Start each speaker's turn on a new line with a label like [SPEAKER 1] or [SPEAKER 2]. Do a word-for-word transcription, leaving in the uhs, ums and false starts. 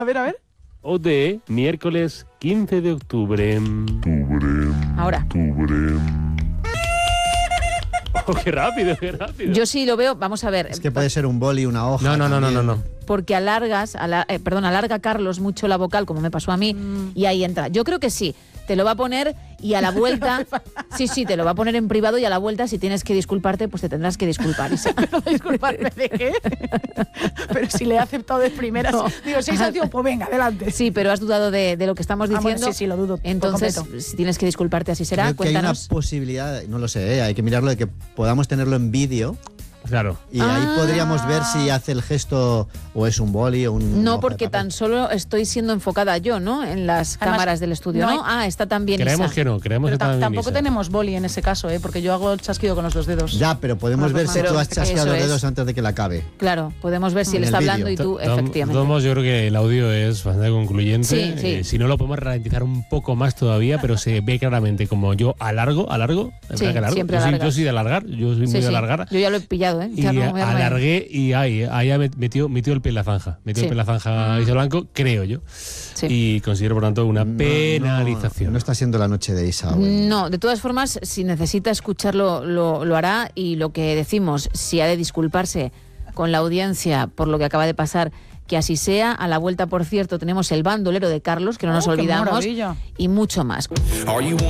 [SPEAKER 1] A ver, a ver.
[SPEAKER 2] O de miércoles quince de octubre.
[SPEAKER 3] Octubre.
[SPEAKER 1] Ahora.
[SPEAKER 3] Octubre.
[SPEAKER 2] Oh, qué rápido, qué rápido.
[SPEAKER 1] Yo sí lo veo, vamos a ver.
[SPEAKER 4] Es que puede ser un boli, una hoja.
[SPEAKER 2] No, no, no, no, no, no.
[SPEAKER 1] Porque alargas, ala- eh, perdón, alarga Carlos mucho la vocal, como me pasó a mí,
[SPEAKER 5] Mm.
[SPEAKER 1] y ahí entra. Yo creo que sí, te lo va a poner y a la vuelta, sí, sí, te lo va a poner en privado y a la vuelta, si tienes que disculparte, pues te tendrás que disculpar. Isa.
[SPEAKER 5] Disculpadme, ¿de qué? Pero si le he aceptado de primeras.
[SPEAKER 1] No.
[SPEAKER 5] Digo, si hay sanción, pues venga, adelante.
[SPEAKER 1] Sí, pero has dudado de, de lo que estamos
[SPEAKER 5] Ah,
[SPEAKER 1] diciendo.
[SPEAKER 5] bueno, sí, sí, lo dudo por
[SPEAKER 1] Entonces,
[SPEAKER 5] completo.
[SPEAKER 1] si tienes que disculparte, así será.
[SPEAKER 4] Creo que hay una
[SPEAKER 1] Cuéntanos.
[SPEAKER 4] posibilidad, no lo sé, ¿eh? Hay que mirarlo de que podamos tenerlo en vídeo
[SPEAKER 2] Claro.
[SPEAKER 4] y ahí
[SPEAKER 1] Ah.
[SPEAKER 4] podríamos ver si hace el gesto o es un boli o un... una
[SPEAKER 1] No,
[SPEAKER 4] hoja
[SPEAKER 1] porque
[SPEAKER 4] de papel.
[SPEAKER 1] tan solo estoy siendo enfocada yo, ¿no? En las
[SPEAKER 5] Además,
[SPEAKER 1] cámaras del estudio,
[SPEAKER 5] no
[SPEAKER 1] ¿no?
[SPEAKER 5] hay-
[SPEAKER 1] Ah, está también
[SPEAKER 2] Creemos
[SPEAKER 1] Isa.
[SPEAKER 2] que no, creemos
[SPEAKER 5] Pero
[SPEAKER 2] que
[SPEAKER 5] ta-
[SPEAKER 2] también
[SPEAKER 5] tampoco
[SPEAKER 2] Isa.
[SPEAKER 5] tenemos boli en ese caso, ¿eh? Porque yo hago el chasquido con los dos dedos.
[SPEAKER 4] Ya, pero podemos
[SPEAKER 5] Con
[SPEAKER 4] ver
[SPEAKER 5] las
[SPEAKER 4] si
[SPEAKER 5] dos
[SPEAKER 4] tú
[SPEAKER 5] manos.
[SPEAKER 4] has chasqueado
[SPEAKER 1] Eso
[SPEAKER 4] los
[SPEAKER 1] es.
[SPEAKER 4] dedos antes de que la acabe.
[SPEAKER 1] Claro, podemos ver si él
[SPEAKER 4] En
[SPEAKER 1] está
[SPEAKER 4] el
[SPEAKER 1] hablando y
[SPEAKER 4] vídeo.
[SPEAKER 1] tú,
[SPEAKER 2] Tom-
[SPEAKER 1] efectivamente.
[SPEAKER 2] Tomos, yo creo que el audio es bastante concluyente.
[SPEAKER 1] Sí, sí.
[SPEAKER 2] Eh, si no, lo podemos ralentizar un poco más todavía, pero se ve claramente como yo alargo, alargo.
[SPEAKER 1] Sí,
[SPEAKER 2] ¿verdad que alargo?
[SPEAKER 1] siempre
[SPEAKER 2] yo, soy,
[SPEAKER 1] alargas.
[SPEAKER 2] yo soy de alargar, yo soy
[SPEAKER 1] Sí,
[SPEAKER 2] muy de
[SPEAKER 1] sí.
[SPEAKER 2] alargar.
[SPEAKER 1] Yo ya lo he pillado, ¿eh?
[SPEAKER 2] Y
[SPEAKER 1] Ya no- ya no me-
[SPEAKER 2] alargué y ahí, ahí ha met- metió, metió el pie en la zanja. Metió
[SPEAKER 1] Sí.
[SPEAKER 2] el pie en la zanja Isa Blanco, creo yo.
[SPEAKER 1] Sí.
[SPEAKER 2] Y considero, por tanto, una
[SPEAKER 4] No,
[SPEAKER 2] penalización.
[SPEAKER 4] No, no está siendo la noche de Isa hoy.
[SPEAKER 1] No, de todas formas, si necesita escucharlo, lo, lo hará. Y lo que decimos, si ha de disculparse con la audiencia por lo que acaba de pasar, que así sea. A la vuelta, por cierto, tenemos el bandolero de Carlos, que no nos
[SPEAKER 5] Oh, qué
[SPEAKER 1] olvidamos,
[SPEAKER 5] maravilla.
[SPEAKER 1] y mucho más.
[SPEAKER 6] Are you